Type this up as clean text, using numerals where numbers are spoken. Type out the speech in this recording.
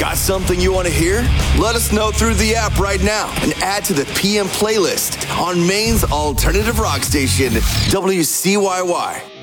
Got something you want to hear? Let us know through the app right now and add to the PM playlist on Maine's alternative rock station, WCYY.